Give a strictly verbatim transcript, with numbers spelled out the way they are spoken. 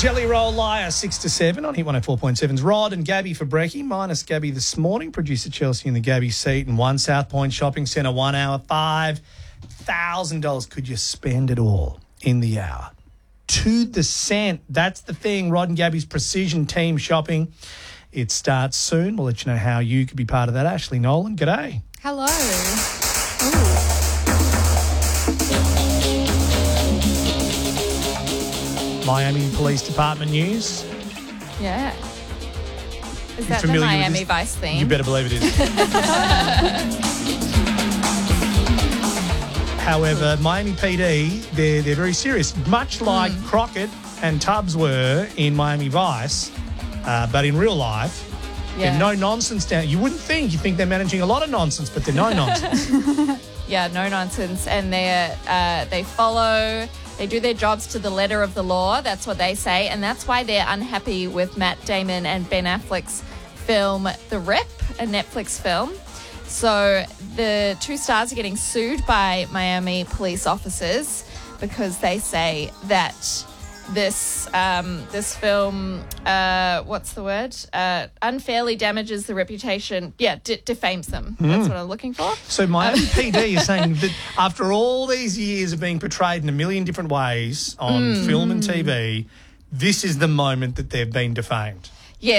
Jelly Roll Liar, six to seven on Hit one oh four point seven's Rod and Gabby for brekkie, minus Gabby this morning. Producer Chelsea in the Gabby seat, and one South Point Shopping Centre, one hour, five thousand dollars. Could you spend it all in the hour? To the cent. That's the thing. Rod and Gabby's precision team shopping. It starts soon. We'll let you know how you could be part of that. Ashley Nolan, g'day. Hello. Miami Police Department news. Yeah. Is that the familiar with Miami this? Vice theme? You better believe it is. However, Miami P D, they're, they're very serious, much like Mm. Crockett and Tubbs were in Miami Vice, uh, but in real life, Yeah. they're no-nonsense down. You wouldn't think. You think they're managing a lot of nonsense, but they're no-nonsense. Yeah, no nonsense. And they uh, they follow, they do their jobs to the letter of the law. That's what they say. And that's why they're unhappy with Matt Damon and Ben Affleck's film The Rip, a Netflix film. So the two stars are getting sued by Miami police officers because they say that this um, this film, uh, what's the word? Uh, unfairly damages the reputation. Yeah, d- defames them. That's what I'm looking for. So Miami P D is saying that after all these years of being portrayed in a million different ways on Mm. film and T V, this is the moment that they've been defamed.